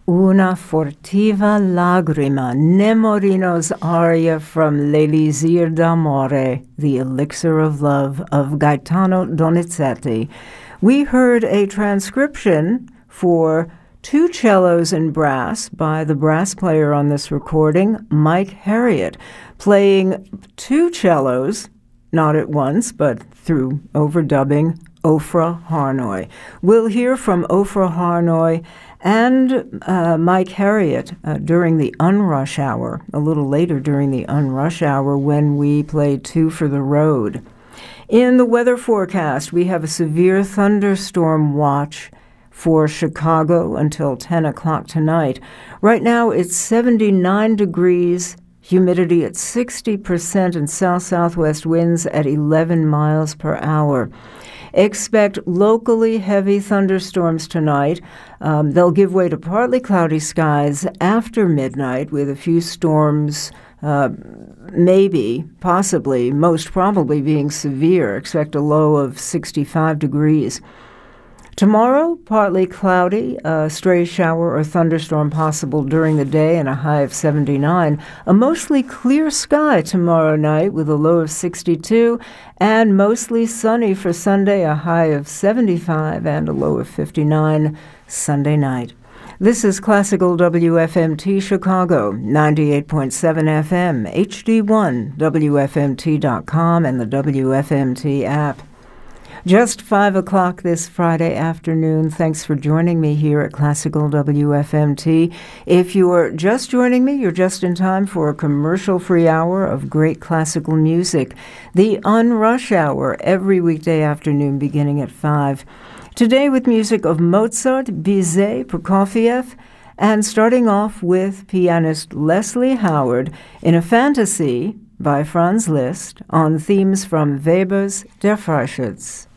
Una Fortiva Lagrima, Nemorino's aria from L'Elisir d'Amore, the Elixir of Love of Gaetano Donizetti. We heard a transcription for two cellos and brass by the brass player on this recording, Mike Harriott, playing two cellos, not at once, but through overdubbing, Ofra Harnoy. We'll hear from Ofra Harnoy and Mike Harriott during the Unrush Hour, a little later during the Unrush Hour when we played Two for the Road. In the weather forecast, we have a severe thunderstorm watch for Chicago until 10 o'clock tonight. Right now, it's 79 degrees, humidity at 60%, and south-southwest winds at 11 miles per hour. Expect locally heavy thunderstorms tonight. They'll give way to partly cloudy skies after midnight with a few storms, maybe, possibly, most probably being severe. Expect a low of 65 degrees. Tomorrow, partly cloudy, a stray shower or thunderstorm possible during the day and a high of 79. A mostly clear sky tomorrow night with a low of 62, and mostly sunny for Sunday, a high of 75 and a low of 59 Sunday night. This is Classical WFMT Chicago, 98.7 FM, HD1, WFMT.com, and the WFMT app. Just 5 o'clock this Friday afternoon. Thanks for joining me here at Classical WFMT. If you're just joining me, you're just in time for a commercial-free hour of great classical music. The Unrush Hour, every weekday afternoon beginning at 5. Today with music of Mozart, Bizet, Prokofiev, and starting off with pianist Leslie Howard in a fantasy by Franz Liszt on themes from Weber's Der Freischütz.